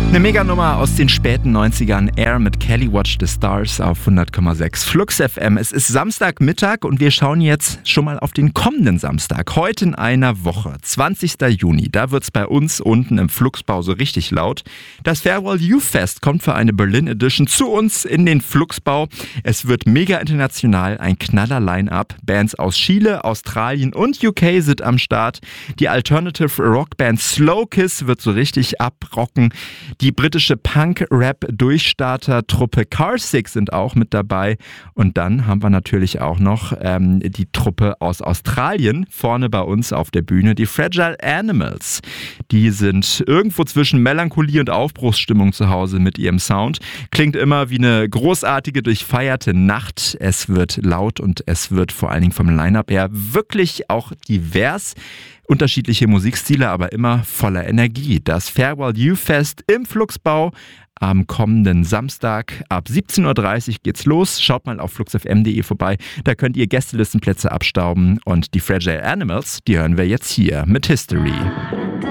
Eine Meganummer aus den späten 90ern, Air mit Kelly Watch the Stars auf 100,6 Flux FM. Es ist Samstagmittag und wir schauen jetzt schon mal auf den kommenden Samstag. Heute in einer Woche, 20. Juni, da wird's bei uns unten im Fluxbau so richtig laut. Das Farewell Youth Fest kommt für eine Berlin Edition zu uns in den Fluxbau. Es wird mega international, ein knaller Line-Up. Bands aus Chile, Australien und UK sind am Start. Die Alternative Rockband Slow Kiss wird so richtig abrocken. Die britische Punk-Rap-Durchstarter-Truppe Car6 sind auch mit dabei. Und dann haben wir natürlich auch noch die Truppe aus Australien vorne bei uns auf der Bühne, die Fragile Animals. Die sind irgendwo zwischen Melancholie und Aufbruchsstimmung zu Hause mit ihrem Sound. Klingt immer wie eine großartige, durchfeierte Nacht. Es wird laut und es wird vor allen Dingen vom Line-Up her wirklich auch divers. Unterschiedliche Musikstile, aber immer voller Energie. Das Farewell Youth Fest im Fluxbau am kommenden Samstag ab 17.30 Uhr geht's los. Schaut mal auf fluxfm.de vorbei. Da könnt ihr Gästelistenplätze abstauben. Und die Fragile Animals, die hören wir jetzt hier mit History.